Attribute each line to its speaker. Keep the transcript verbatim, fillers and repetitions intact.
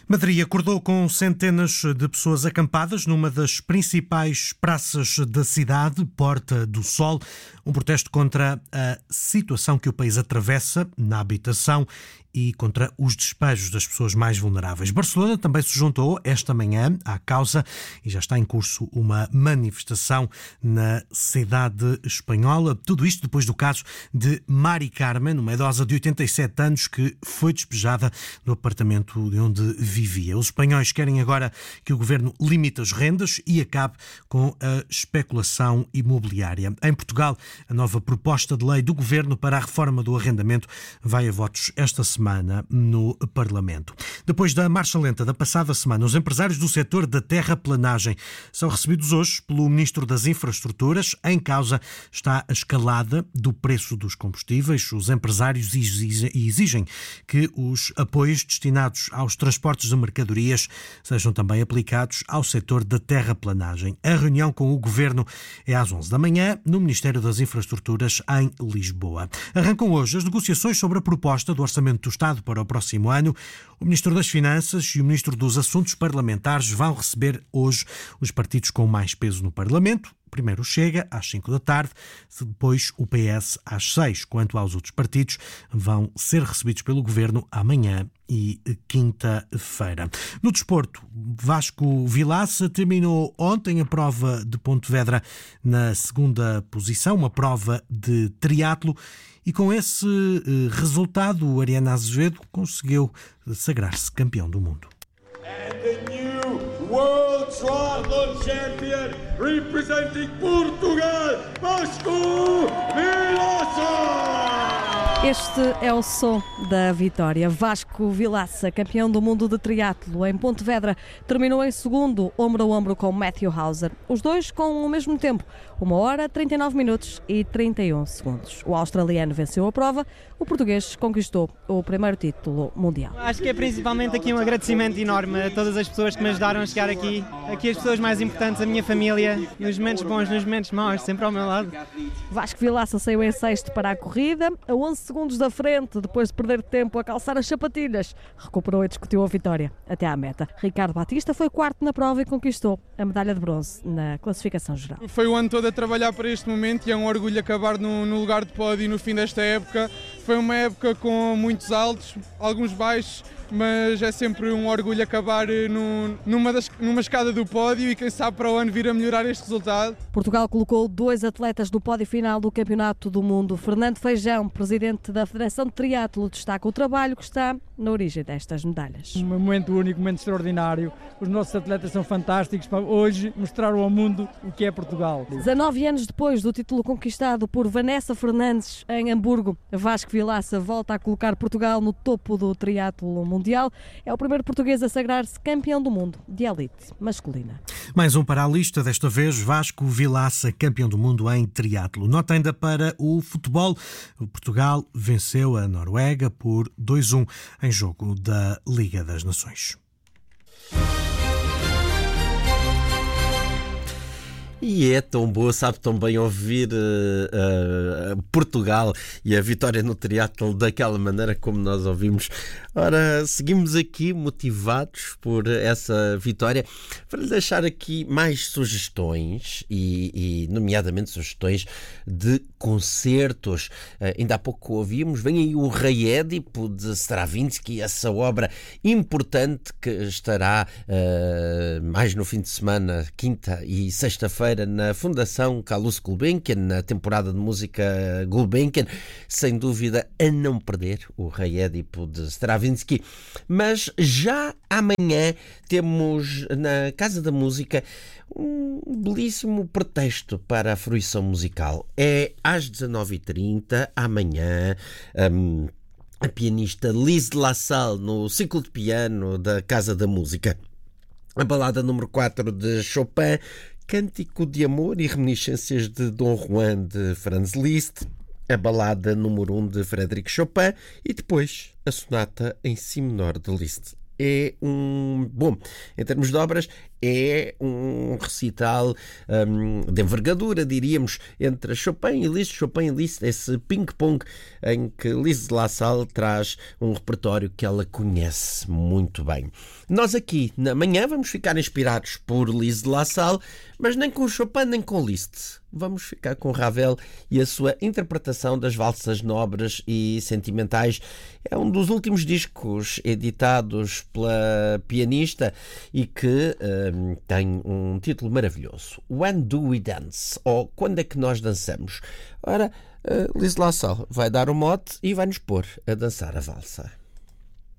Speaker 1: Madrid acordou com centenas de pessoas acampadas numa das principais praças da cidade, Porta do Sol, um protesto contra a situação que o país atravessa na habitação e contra os despejos das pessoas mais vulneráveis. Barcelona também se juntou esta manhã à causa e já está em curso uma manifestação na cidade espanhola. Tudo isto depois do caso de Mari Carmen, uma idosa de oitenta e sete anos que foi despejada do apartamento de onde vivia. Os espanhóis querem agora que o governo limite as rendas e acabe com a especulação imobiliária. Em Portugal, a nova proposta de lei do governo para a reforma do arrendamento vai a votos esta semana no Parlamento. Depois da marcha lenta da passada semana, os empresários do setor da terraplanagem são recebidos hoje pelo Ministro das Infraestruturas. Em causa está a escalada do preço dos combustíveis. Os empresários exigem, exigem que os apoios destinados aos transportes de mercadorias sejam também aplicados ao setor da terraplanagem. A reunião com o Governo é às onze da manhã no Ministério das Infraestruturas em Lisboa. Arrancam hoje as negociações sobre a proposta do Orçamento do Estado para o próximo ano. O Ministro das Finanças e o Ministro dos Assuntos Parlamentares vão receber hoje os partidos com mais peso no Parlamento. Primeiro Chega, às cinco da tarde, depois o P S às seis. Quanto aos outros partidos, vão ser recebidos pelo Governo amanhã e quinta-feira. No desporto, Vasco Vilaça terminou ontem a prova de Pontevedra na segunda posição, uma prova de triatlo, e com esse resultado o Ariana Azevedo conseguiu sagrar-se campeão do mundo.
Speaker 2: And the new World Triathlon Champion representing Portugal, Vasco Vilaça!
Speaker 3: Este é o som da vitória. Vasco Vilaça, campeão do mundo de triatlo em Pontevedra, terminou em segundo, ombro a ombro com Matthew Hauser. Os dois com o mesmo tempo, uma hora, trinta e nove minutos e trinta e um segundos. O australiano venceu a prova, o português conquistou o primeiro título mundial.
Speaker 4: Acho que é principalmente aqui um agradecimento enorme a todas as pessoas que me ajudaram a chegar aqui. Aqui as pessoas mais importantes, a minha família, nos momentos bons, nos momentos maus, sempre ao meu lado.
Speaker 3: Vasco Vilaça saiu em sexto para a corrida, a onze segundos da frente, depois de perder tempo a calçar as sapatilhas. Recuperou e discutiu a vitória até à meta. Ricardo Batista foi quarto na prova e conquistou a medalha de bronze na classificação geral.
Speaker 5: Foi o ano todo a trabalhar para este momento e é um orgulho acabar no, no lugar de pódio no fim desta época. Foi uma época com muitos altos, alguns baixos, mas é sempre um orgulho acabar no, numa, das, numa escada do pódio e quem sabe para o ano vir a melhorar este resultado.
Speaker 3: Portugal colocou dois atletas no pódio final do Campeonato do Mundo. Fernando Feijão, presidente da Federação de Triatlo, destaca o trabalho que está na origem destas medalhas.
Speaker 6: Um momento único, um momento extraordinário. Os nossos atletas são fantásticos para hoje mostrar ao mundo o que é Portugal.
Speaker 3: dezanove anos depois do título conquistado por Vanessa Fernandes em Hamburgo, Vasco Vilaça volta a colocar Portugal no topo do triatlo mundial. É o primeiro português a sagrar-se campeão do mundo de elite masculina.
Speaker 1: Mais um para a lista, desta vez Vasco Vilaça, campeão do mundo em triatlo. Nota ainda para o futebol. O Portugal venceu a Noruega por dois a um em jogo da Liga das Nações.
Speaker 7: E é tão boa, sabe tão bem ouvir uh, uh, Portugal e a vitória no triatlo daquela maneira como nós ouvimos. Ora, seguimos aqui motivados por essa vitória para lhe deixar aqui mais sugestões e, e nomeadamente sugestões de concertos. Uh, ainda há pouco ouvimos, vem aí o Rei Édipo de Stravinsky, essa obra importante que estará uh, mais no fim de semana, quinta e sexta-feira, na Fundação Calouste Gulbenkian, na temporada de música Gulbenkian, sem dúvida a não perder, o Rei Édipo de Stravinsky. Mas já amanhã temos na Casa da Música um belíssimo pretexto para a fruição musical. É às dezanove e trinta, amanhã, um, a pianista Lise de La Salle no ciclo de piano da Casa da Música. A balada número quatro de Chopin, Cântico de Amor e Reminiscências de Dom Juan de Franz Liszt, a balada número um de Frédéric Chopin e depois a sonata em si menor de Liszt. é um... Bom, em termos de obras, é um recital um, de envergadura, diríamos, entre Chopin e Liszt. Chopin e Liszt, esse ping-pong em que Liszt de La Salle traz um repertório que ela conhece muito bem. Nós aqui, na manhã, vamos ficar inspirados por Liszt de La Salle, mas nem com Chopin nem com Liszt. Vamos ficar com Ravel e a sua interpretação das valsas nobres e sentimentais. É um dos últimos discos editados pela pianista e que um, tem um título maravilhoso. When Do We Dance? Ou Quando é que nós dançamos? Ora, uh, Liszt de La Salle vai dar o mote e vai nos pôr a dançar a valsa.